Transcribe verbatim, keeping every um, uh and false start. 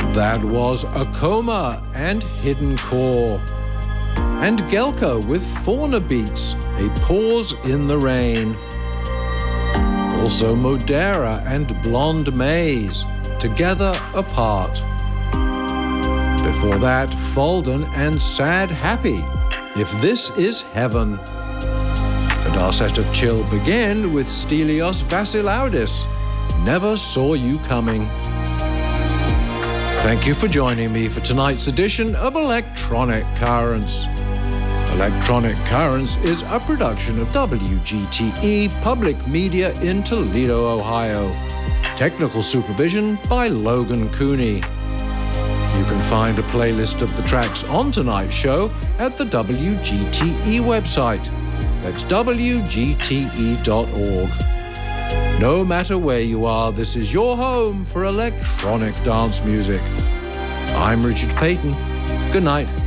That was Akoma and Hidden Core. And Gelka with Fauna Beats, A Pause in the Rain. Also Modera and Blonde Maze, Together Apart. Before that, Falden and Sad Happy, If This Is Heaven. And our set of chill began with Stelios Vassilaudis, Never Saw You Coming. Thank you for joining me for tonight's edition of Electronic Currents. Electronic Currents is a production of W G T E Public Media in Toledo, Ohio. Technical supervision by Logan Cooney. You can find a playlist of the tracks on tonight's show at the W G T E website. That's W G T E dot org. No matter where you are, this is your home for electronic dance music. I'm Richard Payton. Good night.